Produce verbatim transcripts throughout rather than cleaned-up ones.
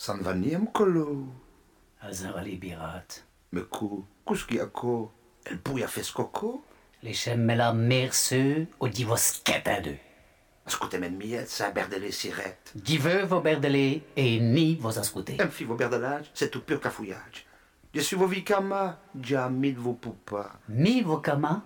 Ça ne va ni m'colo. Azarali birat. Mais cou, qu'est-ce qu'il y a co? Elle pourrait faire ce coco? Les chemmela merceux au divos deux. Ascoltez mes miettes, ça a berdé sirettes. Dieu vos berdelés et ni vos ascoutés. Un fille vos berdelage, c'est tout pur cafouillage. Je suis vos vicama, jamais de vos poupas. Mi vos kama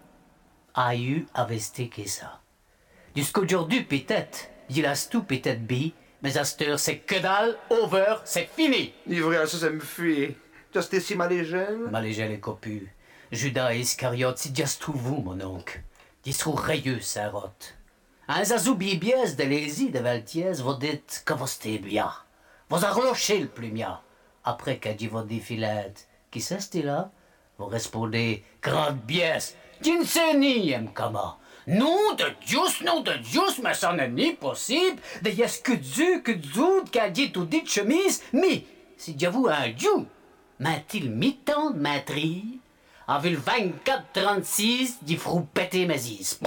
a eu avesté que ça. Jusqu'aujourd'hui peut-être, dis-las tout peut-être bi, mais à cette heure c'est que dalle, over, c'est fini. Livré ça, ça me fuit. Just ici malégène. Malégel et copu. Judas et Iscariote, si just tout vous, mon oncle. Dis trop rayeux, ça rote. Un zazou bibiès de l'ési de Valtiès, vous dites que vous stez bien. Vous arrochez le plumia. Après qu'a dit votre défilette, qui c'est là? Vous répondez, grande biès, d'inseni, m'kama. Non de Dieu, non de Dieu, mais ça n'est ni possible. De yes que Dieu, que Dieu, qu'a dit tout dit chemise, mais, si Dieu vous un Dieu, m'a-t-il mi-temps de matrie? Avec le vingt-quatre trente-six, d'y frou péter mes is.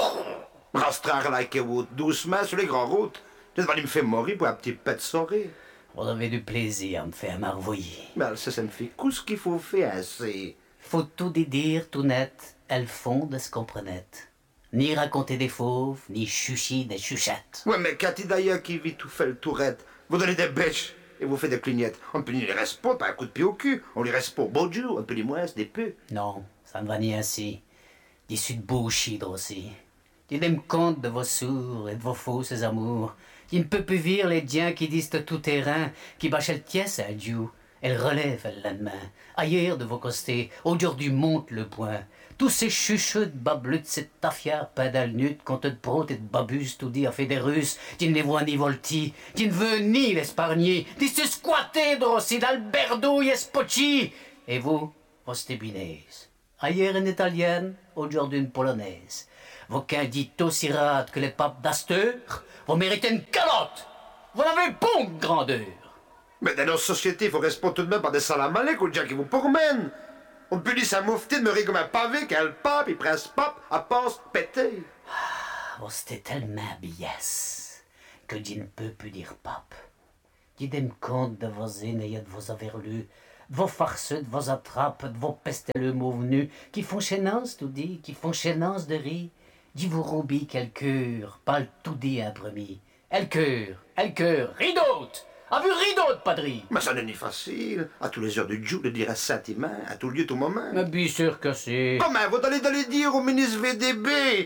Rastrar like vous doucement sur les grandes routes. Je vais me faire mourir pour un petit pet soirée. Vous avez du plaisir à me faire marvoyer. Mais ça, ça me fait qu'est-ce qu'il faut faire assez. Faut tout dire tout net, elles font de ce qu'on prenait. Ni raconter des fauves, ni chucher des chuchettes. Ouais, mais Cathy d'ailleurs qui vit tout fait le tourette, vous donnez des bêches et vous faites des clignettes. On peut lui les reste pas, pas un coup de pied au cul. On lui reste pas au beau Dieu, on peut lui moins des peu. Non, ça ne va ni ainsi. D'issue de bullshit aussi. Tenez compte de vos sourds et de vos fausses amours. Il ne peut plus vivre les diens qui disent tout terrain, qui bâchent le tiès à Dieu. Elle relève le lendemain. Ailleurs de vos costés, aujourd'hui monte le point. Tous ces chuchots de bablutes, cette tafière pédale nude, compte de protes et de babus, tout dit à fait des Russes, qui ne les voit ni volti, qui ne veut ni l'espargner, qui se squatter d'ossi d'Alberdo et Spocci. Et vous, vos stébinaises. Ailleurs une italienne, aujourd'hui une polonaise. Vos quindites aussi rates que les papes d'Asteur, vous méritez une calotte. Vous n'avez pas de grandeur. Mais dans notre société, il faut répondre tout de même par des salamalek aux gens qui vous promènent. On peut dire sa moufti de me rire comme un pavé qu'un le pape, il presse pape, à passe pété. Ah, oh, c'était tellement biès que Dieu ne peut plus dire pape. Dites-moi compte de vos aînés et de vos averlus, de vos farceux, de vos attrapes, de vos pesteleux venus, qui font chénance, tout dit, qui font chénance de riz. Dis vous roubis quel cœur, pas le tout dit un premier. El cœur, el cœur, rideau! A vu rideau de padri? Mais ça n'est ni facile, à tous les heures de Dieu, de dire à sentiment, à tout lieu, tout moment. Mais bien sûr que c'est. Comment vous allez d'aller dire au ministre V D B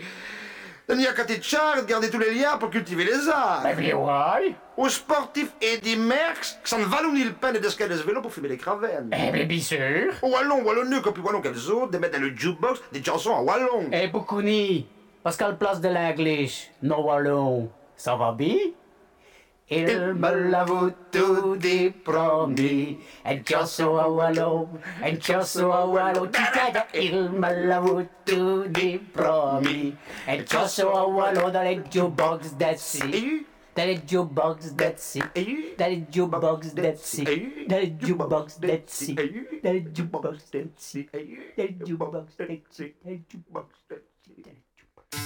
de n'y a qu'à char de garder tous les liens pour cultiver les arts. Mais bien ouais. Aux sportifs Eddie Merckx, que ça ne valait ni le pain et d'escalader ce vélo pour fumer les cravennes. Eh bien, bien sûr. Au wallon, wallonneux, comme plus wallon qu'elles autres, de mettre dans le jukebox des chansons en wallon. Eh, beaucoup ni. Parce qu'à la place de l'anglish, no wallon, ça va bien? Il me l'avoue tout dit promis, un chasso à wallon, un chasso à wallon, il me l'avoue tout dit promis, un chasso à wallon dans les jukebox that's it. Dans les jukebox that's it. Dans les jukebox that's it. Dans les jukebox that's it. Dans les jukebox that's it. Dans les jukebox that's it. Dans les jukebox that's it.